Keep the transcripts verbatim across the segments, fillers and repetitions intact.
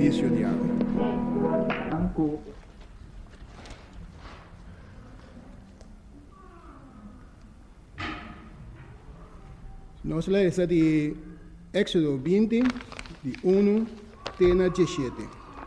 sacrifício de água. Nós lemos de Éxodo vinte, de um até dezessete.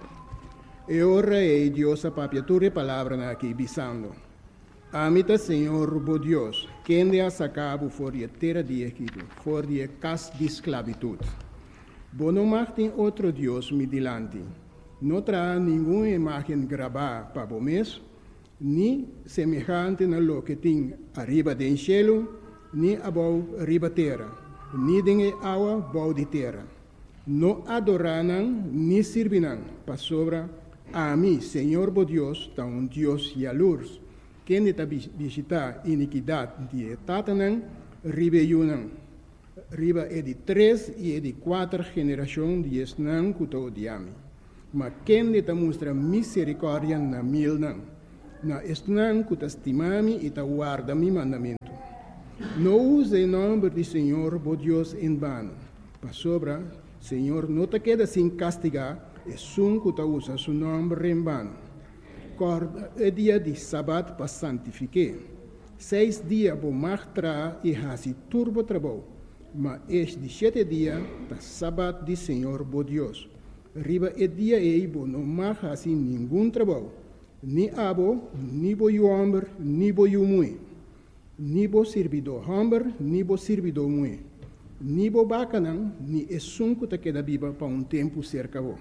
E ora é Deus a papiatura palavra aqui, bisando. Amita Senhor, bo Deus, quem de a sacabo for de terra de Egito, for de casa de esclavitud. Bo não martem outro Deus me dilante. Não terá nenhuma imagem gravada para o mês, nem semelhante na lo que tem arriba do cielo, nem abaixo arriba terra, nem de água abaixo de terra. Não adorarão, nem servirão, para sobra a mim, Senhor, bo Deus, tá um Deus e a luz. Quem está visitar iniquidade de Tatanã, Ribeyunã. Riba é de três e é de quatro gerações de Esnã que te odiame. Mas quem está mostra misericórdia na milnã, na Esnã que te estimame e te guarda mi mandamento. Não use o nome do Senhor, bo Deus, em vano. Para sobra, Senhor, não te queda sem castigar, é sum que te usa seu nome em vano. Corda é dia de sábado para santificar. Seis dias vou martrar e hasi turbo trabalho. Mas este de sete dias, da sábado de Senhor, bo Deus. Riba é dia e bo não mais hasi nenhum trabalho. Ni abo, ni bo o homem, ni bo o mulher. Ni bo servidor homem, ni bo servidor mulher. Ni bo bacanão, ni é sunco que queda viva para um tempo cerca bo.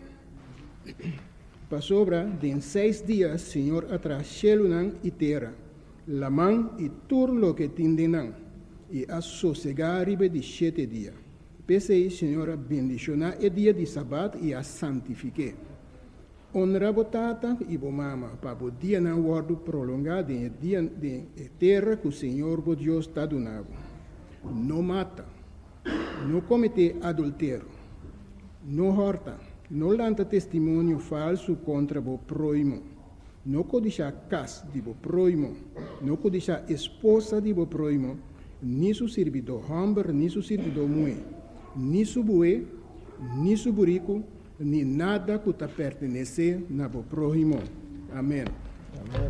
Para sobra, de seis dias, Senhor, atrás cielo e terra, la mão e tudo lo que tindenam, e a sossegar ribe de sete dias. Pensei, Senhor, bendicionar o dia de sábado e a santifique. Honra a tata e a mama, para o dia não guardo prolongado em dia de terra que o Senhor, o Deus, está donando. Não mata, não comete adultério, não horta, não lanta testemunho falso contra o próximo, não codicia casa de o próximo, não codicia esposa de o próximo, nem seu servidor homem, nem seu servidor mulher, nem seu boi, nem seu burico, nem nada que te pertenece na o próximo. Amém. Amém.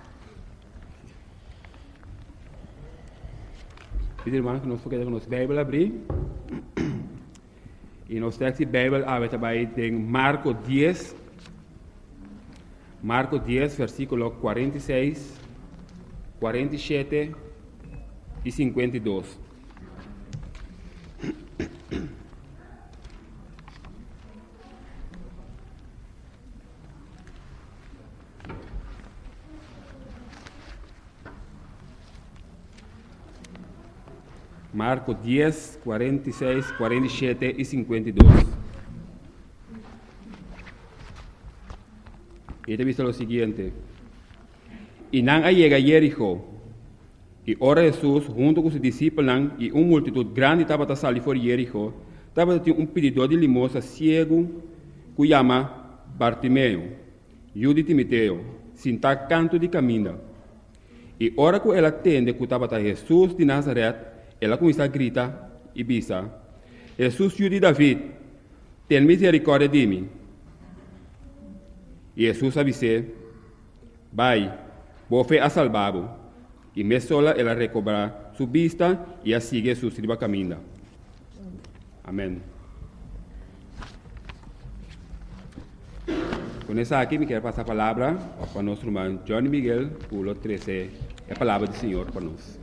Pedir irmão que nós podemos nossa Bíblia abrir. E nós temos a Bíblia aberta em Marcos dez, Marcos dez, versículo quarenta e seis, quarenta e sete e cinquenta e dois. Marcos dez, quarenta e seis, quarenta e sete e cinquenta e dois. E te dice lo siguiente. Y nan llega a Jericho, y ora Jesús junto con sus discípulos y una multitud grande estaba a salir por Jericho, estaba un pedidor de limosna ciego que llama Bartimeo, hijo de Timoteo, sin estar canto de camino. Y ora que él atende que estaba a Jesús de Nazaret, ela começa a gritar e bisa: Jesus, filho de David, tem misericórdia de mim. E Jesus avise: vai, vou fe a salvá-lo. E me sola ela recobra sua vista e a sigue Jesus riba caminho. Amém. Com essa aqui, me quero passar a palavra para nosso irmão Johnny Miguel, pulo treze, a palavra do Senhor para nós.